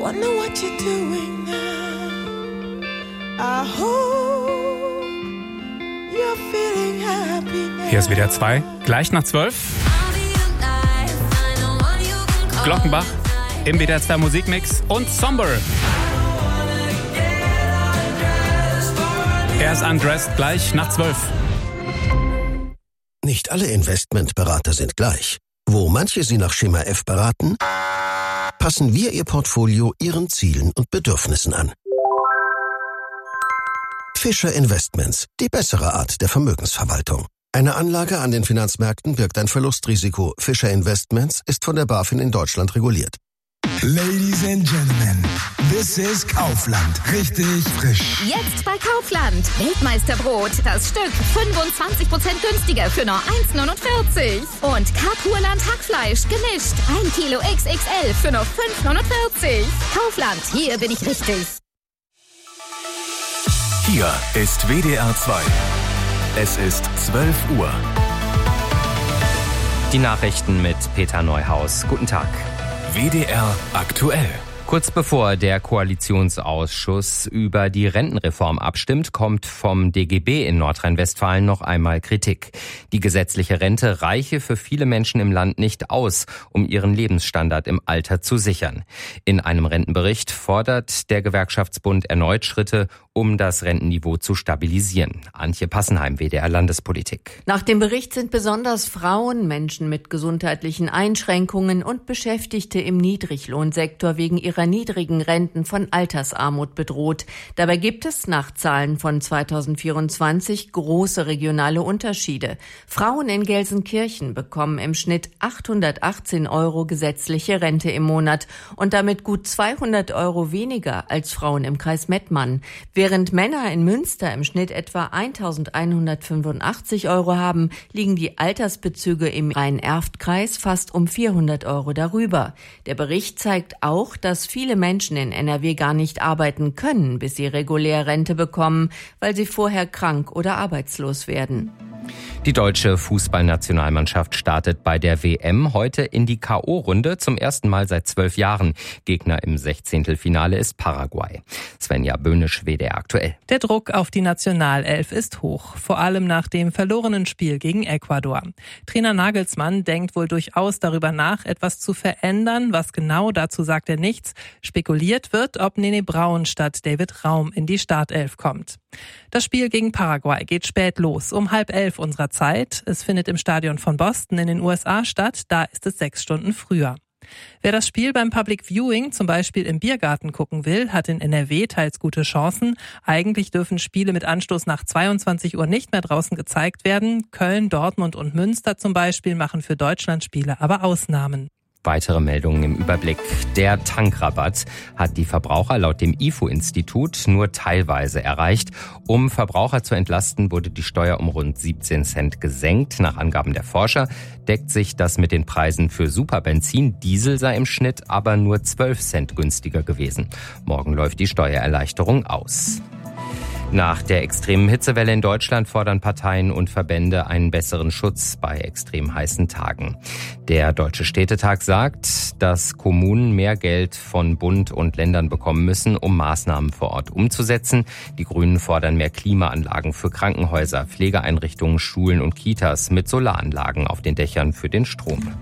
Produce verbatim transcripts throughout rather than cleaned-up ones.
wonder what you're doing now. I hope you're feeling happy now. Hier ist W D R zwei, gleich nach zwölf. Glockenbach im W D R zwei Musikmix und Somber. Er ist undressed, gleich nach zwölf. Nicht alle Investmentberater sind gleich. Wo manche Sie nach Schema F beraten, passen wir Ihr Portfolio Ihren Zielen und Bedürfnissen an. Fischer Investments, die bessere Art der Vermögensverwaltung. Eine Anlage an den Finanzmärkten birgt ein Verlustrisiko. Fischer Investments ist von der BaFin in Deutschland reguliert. Ladies and Gentlemen, this is Kaufland. Richtig frisch. Jetzt bei Kaufland. Weltmeisterbrot. Das Stück fünfundzwanzig Prozent günstiger für nur eins neunundvierzig. Und Kapurland Hackfleisch gemischt. ein Kilo X X L für nur fünf neunundvierzig. Kaufland, hier bin ich richtig. Hier ist W D R zwei. Es ist zwölf Uhr. Die Nachrichten mit Peter Neuhaus. Guten Tag. W D R aktuell. Kurz bevor der Koalitionsausschuss über die Rentenreform abstimmt, kommt vom D G B in Nordrhein-Westfalen noch einmal Kritik. Die gesetzliche Rente reiche für viele Menschen im Land nicht aus, um ihren Lebensstandard im Alter zu sichern. In einem Rentenbericht fordert der Gewerkschaftsbund erneut Schritte, um das Rentenniveau zu stabilisieren. Antje Passenheim, W D R Landespolitik. Nach dem Bericht sind besonders Frauen, Menschen mit gesundheitlichen Einschränkungen und Beschäftigte im Niedriglohnsektor wegen ihrer niedrigen Renten von Altersarmut bedroht. Dabei gibt es nach Zahlen von zweitausendvierundzwanzig große regionale Unterschiede. Frauen in Gelsenkirchen bekommen im Schnitt achthundertachtzehn Euro gesetzliche Rente im Monat und damit gut zweihundert Euro weniger als Frauen im Kreis Mettmann. Während Männer in Münster im Schnitt etwa eintausendeinhundertfünfundachtzig Euro haben, liegen die Altersbezüge im Rhein-Erft-Kreis fast um vierhundert Euro darüber. Der Bericht zeigt auch, dass viele Menschen in N R W gar nicht arbeiten können, bis sie regulär Rente bekommen, weil sie vorher krank oder arbeitslos werden. Die deutsche Fußballnationalmannschaft startet bei der W M heute in die K O-Runde zum ersten Mal seit zwölf Jahren. Gegner im Sechzehntelfinale ist Paraguay. Svenja Böhnisch, W D R aktuell. Der Druck auf die Nationalelf ist hoch, vor allem nach dem verlorenen Spiel gegen Ecuador. Trainer Nagelsmann denkt wohl durchaus darüber nach, etwas zu verändern. Was genau, dazu sagt er nichts. Spekuliert wird, ob Nene Braun statt David Raum in die Startelf kommt. Das Spiel gegen Paraguay geht spät los, um halb elf unserer Zeit. Es findet im Stadion von Boston in den U S A statt, da ist es sechs Stunden früher. Wer das Spiel beim Public Viewing, zum Beispiel im Biergarten, gucken will, hat in N R W teils gute Chancen. Eigentlich dürfen Spiele mit Anstoß nach zweiundzwanzig Uhr nicht mehr draußen gezeigt werden. Köln, Dortmund und Münster zum Beispiel machen für Deutschlandspiele aber Ausnahmen. Weitere Meldungen im Überblick. Der Tankrabatt hat die Verbraucher laut dem I F O-Institut nur teilweise erreicht. Um Verbraucher zu entlasten, wurde die Steuer um rund siebzehn Cent gesenkt. Nach Angaben der Forscher deckt sich das mit den Preisen für Superbenzin. Diesel sei im Schnitt aber nur zwölf Cent günstiger gewesen. Morgen läuft die Steuererleichterung aus. Nach der extremen Hitzewelle in Deutschland fordern Parteien und Verbände einen besseren Schutz bei extrem heißen Tagen. Der Deutsche Städtetag sagt, dass Kommunen mehr Geld von Bund und Ländern bekommen müssen, um Maßnahmen vor Ort umzusetzen. Die Grünen fordern mehr Klimaanlagen für Krankenhäuser, Pflegeeinrichtungen, Schulen und Kitas mit Solaranlagen auf den Dächern für den Strom.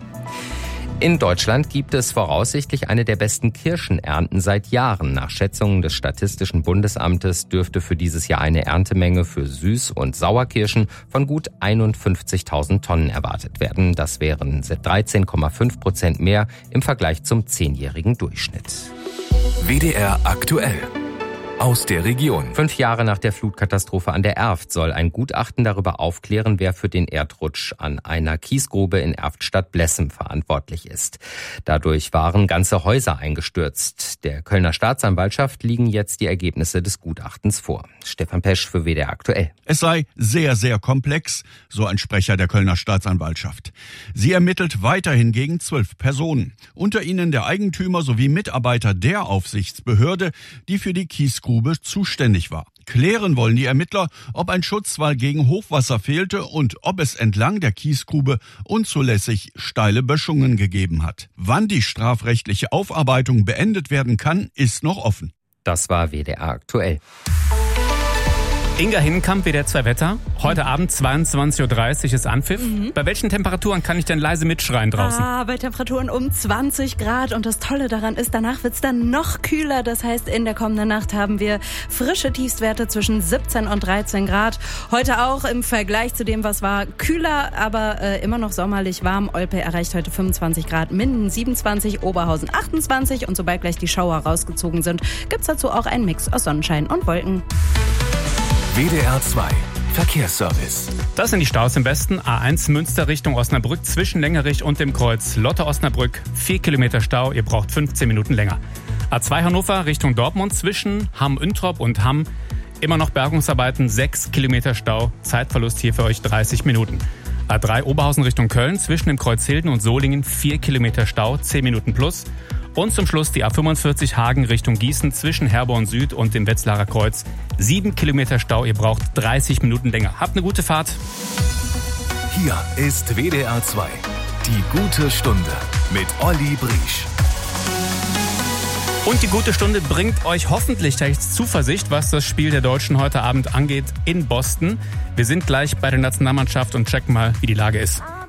In Deutschland gibt es voraussichtlich eine der besten Kirschenernten seit Jahren. Nach Schätzungen des Statistischen Bundesamtes dürfte für dieses Jahr eine Erntemenge für Süß- und Sauerkirschen von gut einundfünfzigtausend Tonnen erwartet werden. Das wären dreizehn Komma fünf Prozent mehr im Vergleich zum zehnjährigen Durchschnitt. W D R aktuell. Aus der Region. Fünf Jahre nach der Flutkatastrophe an der Erft soll ein Gutachten darüber aufklären, wer für den Erdrutsch an einer Kiesgrube in Erftstadt-Blessem verantwortlich ist. Dadurch waren ganze Häuser eingestürzt. Der Kölner Staatsanwaltschaft liegen jetzt die Ergebnisse des Gutachtens vor. Stefan Pesch für W D R aktuell. Es sei sehr, sehr komplex, so ein Sprecher der Kölner Staatsanwaltschaft. Sie ermittelt weiterhin gegen zwölf Personen. Unter ihnen der Eigentümer sowie Mitarbeiter der Aufsichtsbehörde, die für die Kiesgrube zuständig war. Klären wollen die Ermittler, ob ein Schutzwall gegen Hochwasser fehlte und ob es entlang der Kiesgrube unzulässig steile Böschungen gegeben hat. Wann die strafrechtliche Aufarbeitung beendet werden kann, ist noch offen. Das war W D R aktuell. Inga Hinkamp, W D R zwei Wetter. Heute Abend zweiundzwanzig Uhr dreißig ist Anpfiff. Mhm. Bei welchen Temperaturen kann ich denn leise mitschreien draußen? Ah, bei Temperaturen um zwanzig Grad. Und das Tolle daran ist, danach wird's dann noch kühler. Das heißt, in der kommenden Nacht haben wir frische Tiefstwerte zwischen siebzehn und dreizehn Grad. Heute auch im Vergleich zu dem, was war, kühler, aber äh, immer noch sommerlich warm. Olpe erreicht heute fünfundzwanzig Grad, Minden siebenundzwanzig, Oberhausen achtundzwanzig. Und sobald gleich die Schauer rausgezogen sind, gibt's dazu auch einen Mix aus Sonnenschein und Wolken. W D R zwei Verkehrsservice. Das sind die Staus im Westen. A eins Münster Richtung Osnabrück zwischen Längerich und dem Kreuz Lotte-Osnabrück. Vier Kilometer Stau, ihr braucht fünfzehn Minuten länger. A zwei Hannover Richtung Dortmund zwischen Hamm-Üntrop und Hamm. Immer noch Bergungsarbeiten, sechs Kilometer Stau. Zeitverlust hier für euch dreißig Minuten. A drei Oberhausen Richtung Köln zwischen dem Kreuz Hilden und Solingen. vier Kilometer Stau, zehn Minuten plus. Und zum Schluss die A fünfundvierzig Hagen Richtung Gießen zwischen Herborn Süd und dem Wetzlarer Kreuz. sieben Kilometer Stau, ihr braucht dreißig Minuten länger. Habt eine gute Fahrt. Hier ist W D R zwei. Die gute Stunde mit Olli Briesch. Und die gute Stunde bringt euch hoffentlich Zuversicht, was das Spiel der Deutschen heute Abend angeht in Boston. Wir sind gleich bei der Nationalmannschaft und checken mal, wie die Lage ist.